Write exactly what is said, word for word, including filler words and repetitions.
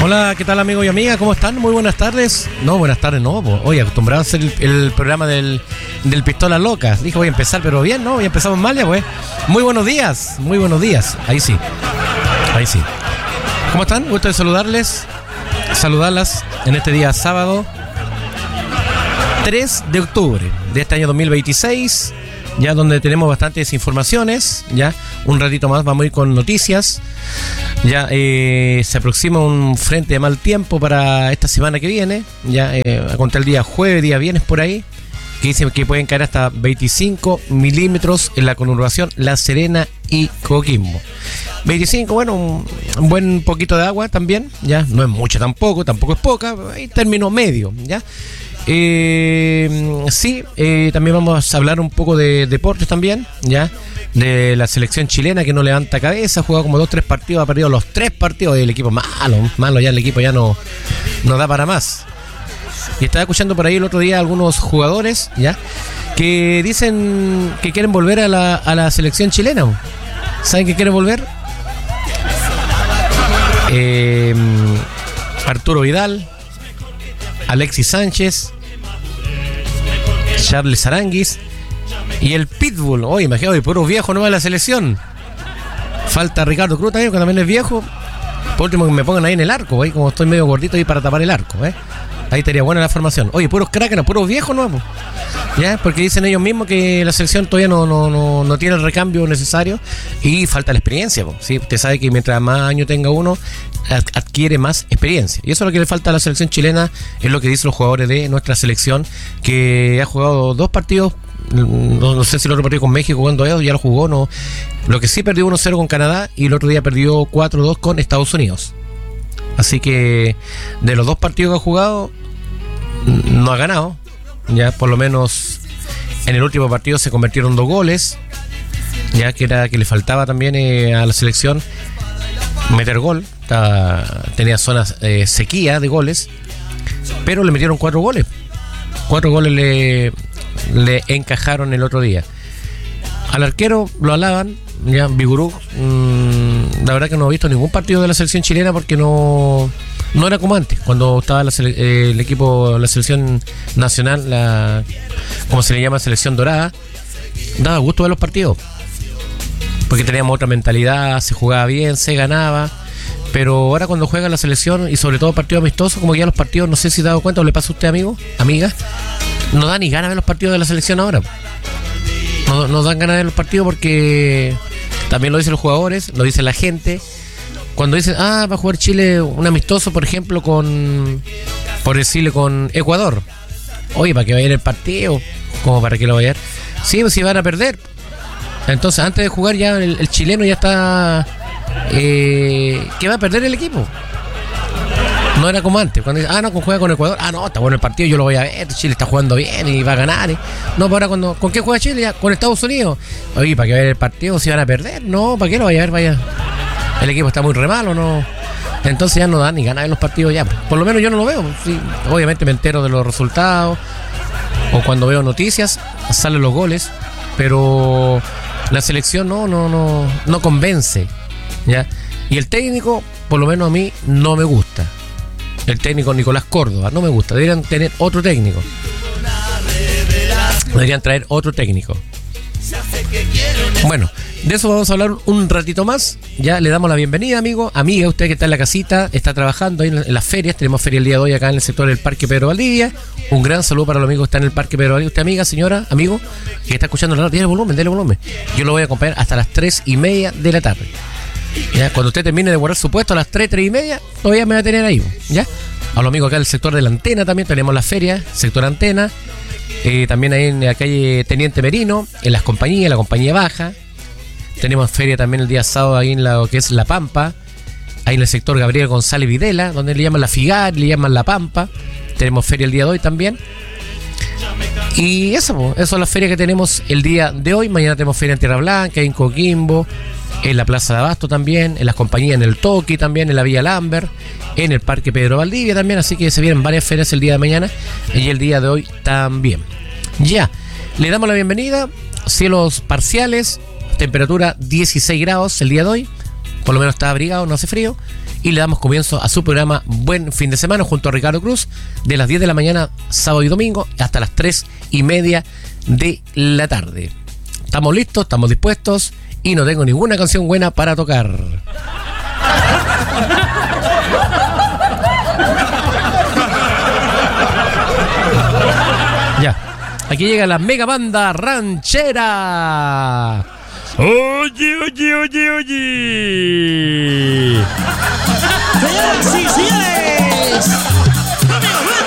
Hola, ¿qué tal amigos y amigas? ¿Cómo están? Muy buenas tardes. No, buenas tardes, no. Pues, oye, acostumbrado a hacer el, el programa del, del Pistolas Locas. Dije, voy a empezar, pero bien, ¿no? Ya empezamos mal ya, pues. Muy buenos días, muy buenos días. Ahí sí, ahí sí. ¿Cómo están? Gusto de saludarles, saludarlas en este día sábado tres de octubre de este año dos mil veintiséis. Ya donde tenemos bastantes informaciones, ya un ratito más vamos a ir con noticias. Ya eh, se aproxima un frente de mal tiempo para esta semana que viene. Ya eh, a contar el día jueves, día viernes por ahí, que dicen que pueden caer hasta veinticinco milímetros en la conurbación La Serena y Coquimbo. veinticinco, bueno, un, un buen poquito de agua también, ya no es mucha tampoco, tampoco es poca, hay término medio, ya. Eh, sí, eh, también vamos a hablar un poco de deportes también, ya, de la selección chilena que no levanta cabeza, ha jugado como dos, tres partidos, ha perdido los tres partidos del equipo, malo, malo ya el equipo ya no, no da para más. Y estaba escuchando por ahí el otro día algunos jugadores, ya, que dicen que quieren volver a la, a la selección chilena. ¿Saben que quieren volver? Eh, Arturo Vidal, Alexis Sánchez, Charles Aranguis y el Pitbull. Oye, imagínate, puro viejo no va a la selección. Falta Ricardo Cruz también, que también es viejo. Por último, que me pongan ahí en el arco, ¿eh? Como estoy medio gordito ahí para tapar el arco, ¿eh? Ahí estaría buena la formación. Oye, puros cráquenos, puros viejos nuevos. ¿Ya? Porque dicen ellos mismos que la selección todavía no, no, no, no tiene el recambio necesario y falta la experiencia, po. ¿Sí? Usted sabe que mientras más años tenga uno, adquiere más experiencia. Y eso es lo que le falta a la selección chilena, es lo que dicen los jugadores de nuestra selección, que ha jugado dos partidos. No, no sé si el otro partido con México, cuando ellos ya lo jugó, no. Lo que sí perdió uno cero con Canadá y el otro día perdió cuatro dos con Estados Unidos. Así que de los dos partidos que ha jugado, no ha ganado. Ya por lo menos en el último partido se convirtieron dos goles, ya que era que le faltaba también eh, a la selección meter gol. Estaba, tenía zonas eh, sequía de goles, pero le metieron cuatro goles. Cuatro goles le, le encajaron el otro día. Al arquero lo alaban, ya, Vigurú. Mmm, la verdad que no he visto ningún partido de la selección chilena porque no, no era como antes, cuando estaba la sele- eh, el equipo, la selección nacional, la, como se le llama, selección dorada. Daba gusto ver los partidos, porque teníamos otra mentalidad, se jugaba bien, se ganaba. Pero ahora cuando juega la selección, y sobre todo partidos amistosos, como que ya los partidos, no sé si te ha dado cuenta o le pasa a usted, amigo, amiga, no da ni ganas de ver los partidos de la selección ahora. No, no dan ganas de ver los partidos porque también lo dicen los jugadores, lo dice la gente. Cuando dicen, ah, va a jugar Chile un amistoso, por ejemplo, con, por decirle, con Ecuador. Oye, ¿para qué va a ir el partido? ¿Cómo para qué lo va a ir? Sí, pues si van a perder. Entonces, antes de jugar ya el, el chileno ya está... Eh, que va a perder el equipo. No era como antes, cuando dice, ah, no, juega con Ecuador, ah, no, está bueno el partido, yo lo voy a ver, Chile está jugando bien y va a ganar. Y... no, pero ahora cuando, ¿con qué juega Chile? Ya, con Estados Unidos. Oye, ¿para qué ver el partido si van a perder? No, ¿para qué lo vaya a ver? Vaya, el equipo está muy re malo, ¿no? Entonces ya no dan ni ganas de los partidos ya. Por lo menos yo no lo veo. Sí, obviamente me entero de los resultados o cuando veo noticias salen los goles, pero la selección no, no, no, no convence. ¿Ya? Y el técnico, por lo menos a mí, no me gusta. El técnico Nicolás Córdoba, no me gusta. Deberían tener otro técnico. Deberían traer otro técnico. Bueno, de eso vamos a hablar un ratito más. Ya le damos la bienvenida, amigo, amiga, usted que está en la casita, está trabajando ahí en las ferias. Tenemos feria el día de hoy acá en el sector del Parque Pedro Valdivia. Un gran saludo para los amigos que están en el Parque Pedro Valdivia. Usted, amiga, señora, amigo, que está escuchando la radio, dele volumen, dele volumen. Yo lo voy a acompañar hasta las tres y media de la tarde. Ya, cuando usted termine de guardar su puesto a las tres, tres y media, todavía me va a tener ahí, ¿ya? A los amigos acá del sector de la antena también tenemos la feria, sector antena, eh, también ahí en la calle Teniente Merino, en las compañías, la compañía baja. Tenemos feria también el día sábado ahí en lo que es La Pampa, ahí en el sector Gabriel González Videla, donde le llaman la Figar, le llaman La Pampa. Tenemos feria el día de hoy también. Y eso, pues, eso es la feria que tenemos el día de hoy. Mañana tenemos feria en Tierra Blanca, en Coquimbo, en la Plaza de Abasto también, en las compañías, en el Toki también, en la Villa Lambert, en el Parque Pedro Valdivia también, así que se vienen varias ferias el día de mañana y el día de hoy también. Ya, le damos la bienvenida, cielos parciales, temperatura dieciséis grados el día de hoy, por lo menos está abrigado, no hace frío. Y le damos comienzo a su programa Buen Fin de Semana junto a Ricardo Cruz, de las diez de la mañana, sábado y domingo, hasta las tres y media de la tarde. Estamos listos, estamos dispuestos y no tengo ninguna canción buena para tocar. Ya, aquí llega la mega banda ranchera. Oye, oye, oye, oye. Señoras y señores.